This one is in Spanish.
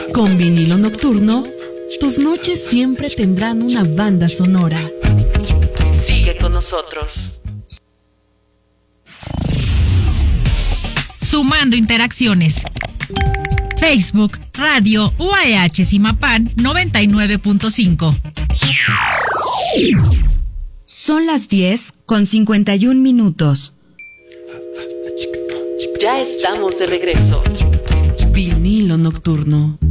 Con Vinilo Nocturno, tus noches siempre tendrán una banda sonora. Sigue con nosotros. Sumando interacciones. Facebook, Radio UAH Zimapán 99.5. Son las 10:51. Ya estamos de regreso. Vinilo Nocturno.